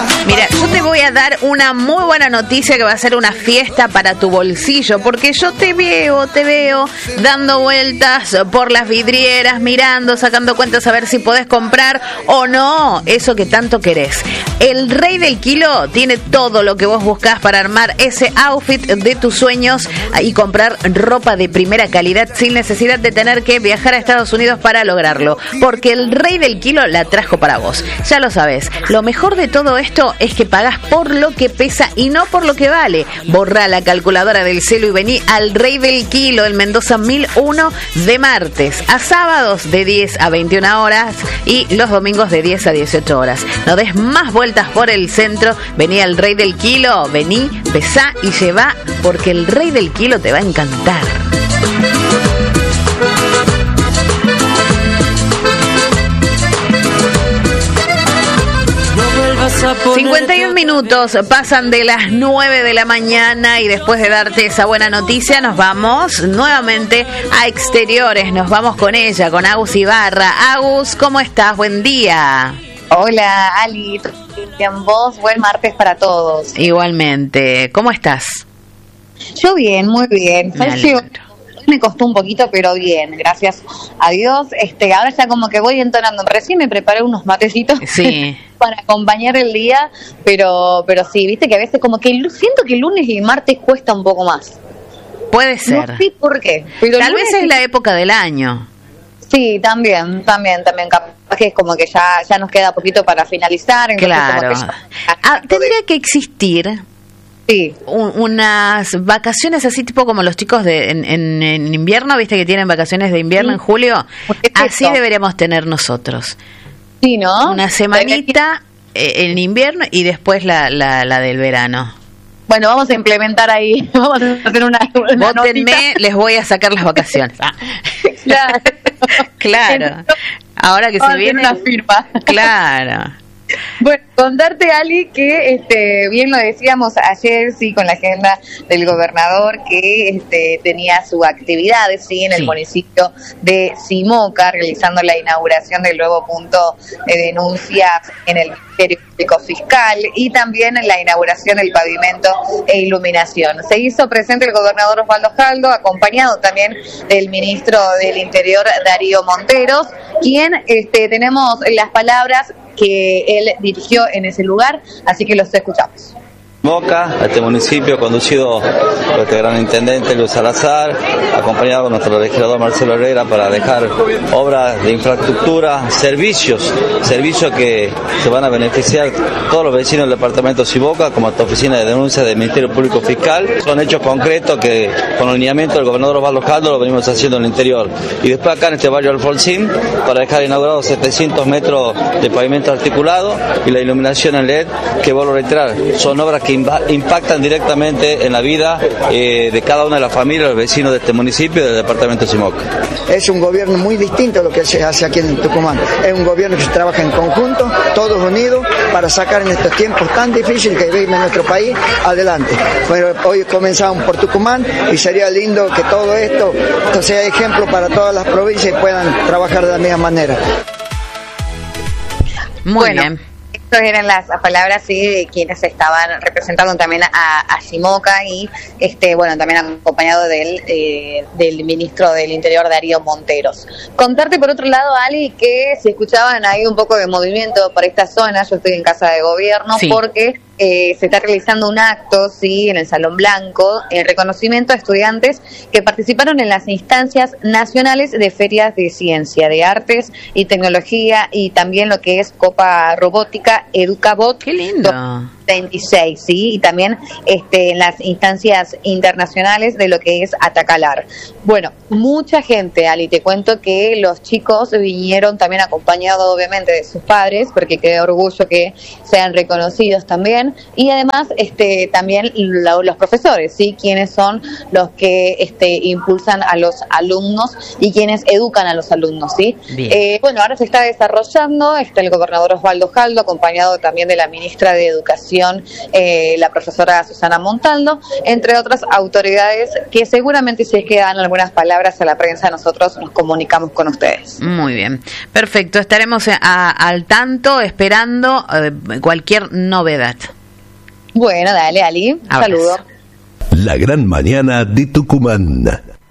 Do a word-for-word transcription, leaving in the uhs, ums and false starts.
Mira, yo te voy a dar una muy buena noticia que va a ser una fiesta para tu bolsillo, porque yo te veo, te veo dando vueltas por las vidrieras, mirando, sacando cuentas a ver si podés comprar o no eso que tanto querés. El Rey del Kilo tiene todo lo que vos buscás para armar ese outfit de tus sueños y comprar ropa de primera calidad sin necesidad de tener que viajar a Estados Unidos para lograrlo, porque el Rey del Kilo la trajo para vos. Ya lo sabés, lo mejor de todo esto es que pagás por lo que pesa y no por lo que vale. Borrá la calculadora del celu y vení al Rey del Kilo en Mendoza mil uno de martes a sábados de diez a veintiuna horas y los domingos de diez a dieciocho horas. No des más vueltas por el centro, vení al Rey del Kilo, vení, pesá y llevá, porque el Rey del Kilo te va a encantar. cincuenta y un minutos pasan de las nueve de la mañana y después de darte esa buena noticia nos vamos nuevamente a exteriores, nos vamos con ella, con Agus Ibarra. Agus, ¿cómo estás? Buen día. Hola, Ali, bien vos, buen martes para todos. Igualmente, ¿cómo estás? Yo bien, muy bien. Me costó un poquito, pero bien, gracias a Dios. Este, ahora ya como que voy entonando. Recién me preparé unos matecitos sí. para acompañar el día, pero pero sí, viste que a veces como que siento que el lunes y el martes cuesta un poco más. Puede ser. No sé por qué. Pero tal vez es la época del año. Sí, también, también, también. Capaz que es como que ya, ya nos queda poquito para finalizar. Claro. Como que ya... ah, tendría que existir... Sí. Un, unas vacaciones así tipo como los chicos de en, en, en invierno, viste que tienen vacaciones de invierno sí. en julio, así deberíamos tener nosotros. Sí, ¿no? Una semanita en invierno y después la, la, la del verano. Bueno, vamos a implementar ahí, vamos a hacer una, una Vótenme, les voy a sacar las vacaciones. Ah. Claro. Claro. Ahora que vamos se viene una firma. Claro. Bueno, contarte, Ali, que este, bien lo decíamos ayer, sí, con la agenda del gobernador, que este, tenía su actividad, sí, en el sí. municipio de Simoca, realizando la inauguración del nuevo punto de denuncia en el Ministerio Público Fiscal y también en la inauguración del pavimento e iluminación. Se hizo presente el gobernador Osvaldo Jaldo, acompañado también del ministro del Interior, Darío Monteros, quien este, tenemos las palabras que él dirigió en ese lugar, así que los escuchamos. Moca, este municipio conducido por este gran intendente Luis Salazar, acompañado por nuestro legislador Marcelo Herrera para dejar obras de infraestructura, servicios, servicios que se van a beneficiar todos los vecinos del departamento de Simoca, como esta oficina de denuncia del Ministerio Público Fiscal. Son hechos concretos que con el lineamiento del gobernador Osvaldo Jaldo lo venimos haciendo en el interior. Y después acá en este barrio Alfonsín, para dejar inaugurados setecientos metros de pavimento articulado y la iluminación en L E D, que vuelvo a reiterar, son obras que impactan directamente en la vida eh, de cada una de las familias, los vecinos de este municipio y del departamento de Simoca. Es un gobierno muy distinto a lo que se hace aquí en Tucumán. Es un gobierno que se trabaja en conjunto, todos unidos, para sacar en estos tiempos tan difíciles que vive nuestro país adelante. Bueno, hoy comenzamos por Tucumán y sería lindo que todo esto sea ejemplo para todas las provincias y puedan trabajar de la misma manera. Muy bueno. bien. Estas eran las palabras sí, de quienes estaban representando también a, a Simoca y este bueno también acompañado del eh, del ministro del Interior, Darío Monteros. Contarte por otro lado, Ali, que se escuchaban ahí un poco de movimiento por esta zona. Yo estoy en Casa de Gobierno sí. porque eh, se está realizando un acto sí en el Salón Blanco en reconocimiento a estudiantes que participaron en las instancias nacionales de ferias de ciencia, de artes y tecnología y también lo que es Copa Robótica EducaBot. ¡Qué lindo! veintiséis, sí, y también este, en las instancias internacionales de lo que es Atacalar. Bueno, mucha gente, Ali, te cuento que los chicos vinieron también acompañados obviamente de sus padres, porque qué orgullo que sean reconocidos también, y además este, también lo, los profesores, sí, quienes son los que este, impulsan a los alumnos y quienes educan a los alumnos, sí. Eh, bueno, ahora se está desarrollando, está el gobernador Osvaldo Jaldo, acompañado también de la ministra de Educación Nación, eh, la profesora Susana Montaldo, entre otras autoridades que seguramente si es que dan algunas palabras a la prensa, nosotros nos comunicamos con ustedes. Muy bien, perfecto, estaremos a, al tanto esperando eh, cualquier novedad. Bueno, dale, Ali, Abrazo. saludo. La gran mañana de Tucumán.